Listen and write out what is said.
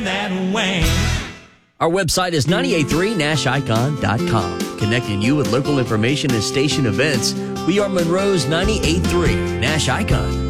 that wang. Our website is 983nashicon.com, connecting you with local information and station events. We are Monroe's 98.3 Nash Icon.